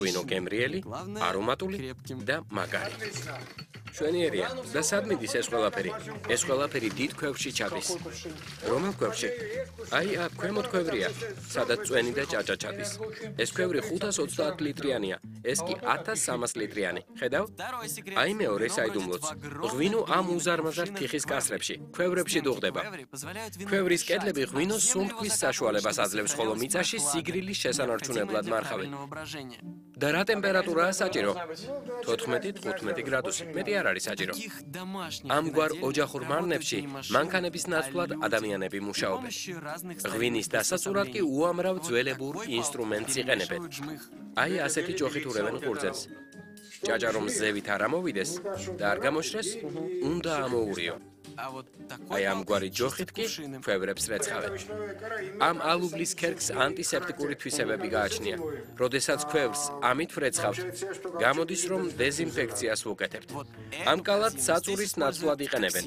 ღვინო გემრიელი, არომატული და მაგარი. Შვენიერია და სად მიდის ეს ყველაფერი? ეს ყველაფერი დიდ ქვევში ჩადის. რომელ ქვევში? აი, აქ ქვემოთ ქვევრია, სადაც წვენი და ჭაჭა ჩადის. ეს ქვევრი 530 litrიანია, ეს კი 1300 litrიანი. ხედავ? აი მეორე საიდუმლოც. ღვინო ამ უზარმაზარ თიხის კასრებში, ქვევრებში დუღდება. ქვევრის კედლები ღვინოს სუნთქვის საშუალებას აძლევს, ხოლო მიწაში სიგრილის შესანარჩუნებლად მარხავენ. და რა ტემპერატურაა საჭირო? 14-15 გრადუსი. მეტი არ არის საჭირო. ამგვარ ოჯახურ მარნებში მანქანების ნაცვლად ადამიანები მუშაობენ. ღვინის დასაცურად კი უამრავ ძველებურ ინსტრუმენტს იყენებენ. აი ასეთი ჯოხით ურევენ ყურძენს. ჭაჭა რომ ზევით არ ამოვიდეს და არ გამოშრეს, უნდა ამოურიო. აი ამგვარი ჯოხით კი ქვევრებს რეცხავენ. ამ ალუბლის ქერქს ანტისეპტიკური თვისებები გააჩნია. როდესაც ქვევრს ამით ვრეცხავთ, გამოდის რომ დეზინფექციას ვუკეთებთ. ამ კალად საწურის ნაცვლად იყენებენ.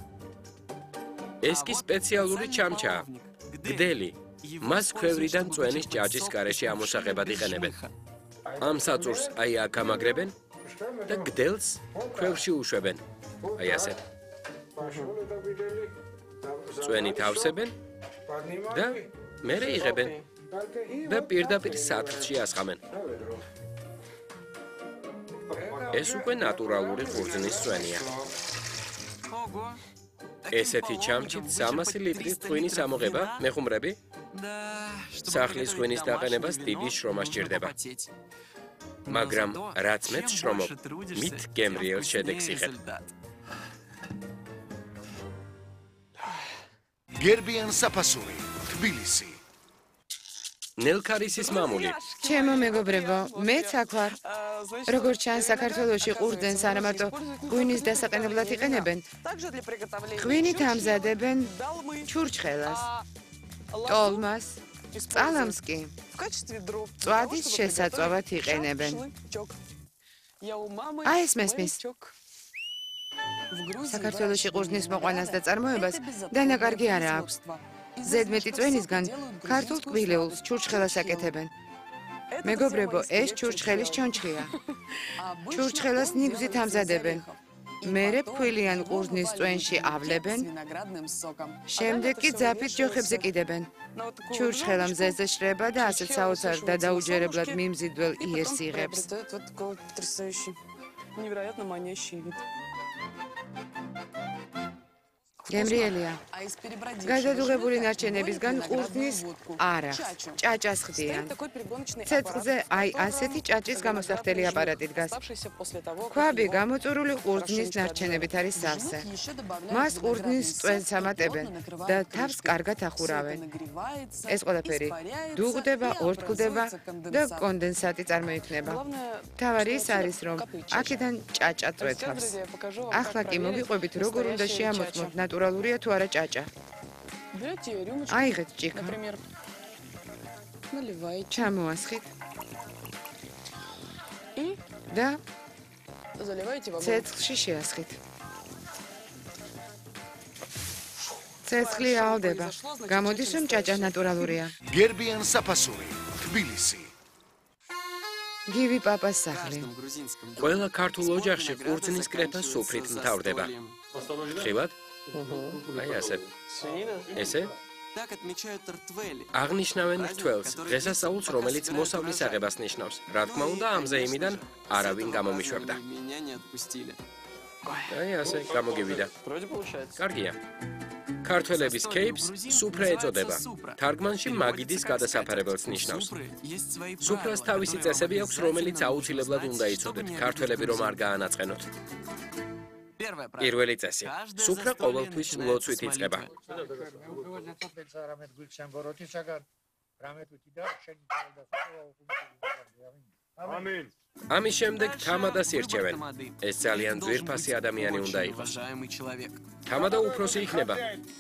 ეს კი სპეციალური ჩამჩაა. გდელი. მას ქვევრიდან წვენის ჭაჭის გარეშე ამოსაღებად იყენებენ. ამ საწურს აი აქ ამაგრებენ და გდელს ქვევრში უშვებენ. აი ასე. წვენით ავსებენ და მერე იღებენ და პირდაპირ სათრში ასხამენ. ეს უკვე ნატურალური ყურძნის წვენია. ესეთი ჩამჩით 300 ლიტრის ღვინის ამოღება, მეხუმრები? სახლის ღვინის დაყენებას დიდი შრომა სჭირდება. მაგრამ რაც მეც შრომობ, მით გემრიელ შედეგს იღებ. გერბიან საფასური, თბილისი. ნელქარისის მამული. ჩემო მეგობრებო, მეც აქ ვარ. როგორც ჩანს, საქართველოში ყურძენს არა მარტო ღვინის დასაყენებლად იყენებენ, ღვინით ამზადებენ ჩურჩხელას, ტოლმას, წალამს კი წვადის შესაწვავად იყენებენ. აი ეს მესმის. საქართველოში ყურძნის მოყვანას და წარმოებას დანაკარგი არა აქვს. ზედმეტი წვენისგან ქართულ ტკბილეულს ჩურჩხელას აკეთებენ. მეგობრებო, ეს ჩურჩხელის ჩონჩხია. ჩურჩხელას ნიგზით ამზადებენ. მერე ფქვილიან ყურძნის წვენში ავლებენ, შემდეგ კი ძაფით ჯოხებზე კიდებენ. ჩურჩხელა მზეზე შრება და ასეთ საოცარ და დაუჯერებლად მიმზიდველ იერს იღებს. გემრიელია. გადადუღებული ნარჩენებისგან ყურძნის არახს, ჭაჭას ხდიან. ცეცხლზე აი ასეთი ჭაჭის გამოსახდელი აპარატი დგას. ქვაბი გამოწურული ყურძნის ნარჩენებით არის სავსე. მას ყურძნის წვენს ამატებენ და თავს კარგად ახურავენ. ეს ყველაფერი დუღდება, ორთქლდება და კონდენსატი წარმოიქმნება. მთავარი ის არის, რომ აქედან ჭაჭა წვეთავს. ახლა კი მოგიყვებით, როგორ უნდა შეამოწმოთ ნატურალურია თუ არა ჭაჭა. აიღეთ ჭიქა. ჩამოასხით. და ცეცხლში შეასხით. ცეცხლი ალდება. გამოდის რომ ჭაჭა ნატურალურია. გერბიან საფასური, თბილისი. გივი პაპას სახლი. ყველა ქართულ ოჯახში ყურძნის კრეფა სუფრით მთავრდება. ხილად? აი ასე. ესე? აღნიშნავენ რთველს, დღესასწაულს, რომელიც მოსავლის აღებას ნიშნავს. რა თქმა უნდა, ამზე იმიდან არავინ გამომიშვებდა. აი ასე, გამოგივიდა. კარგია. ქართველების კეიპს სუფრა ეწოდება. თარგმანში მაგიდის გადასაფარებელს ნიშნავს. სუფრას თავისი წესები აქვს, რომელიც აუცილებლად უნდა იცოდეთ, ქართველები რომ არ გაანაწყენოთ. პირველი წესი. სუფრა ყოველთვის ლოცვით იწყება. ამის შემდეგ თამადას ირჩევენ. ეს ძალიან ძვირფასი ადამიანი უნდა იყოს. თამადა უფროსი იქნება.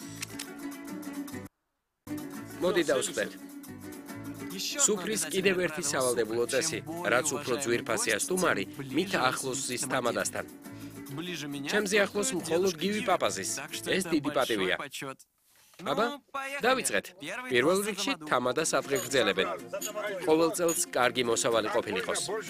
მოდი დავსხდეთ. სუფრის კიდევ ერთი სავალდებულო წესი, რაც უფრო ძვირფასია სტუმარი, მით ახლოს ზის თამადასთან. ჩემზე ახლოს მხოლოდ გივი პაპაზის. ეს დიდი პატივია. აბა, დავიწყეთ. პირველ რიგში თამადას აღგრძელებენ. ყოველ წელს კარგი მოსავალი ყოფილიყოს.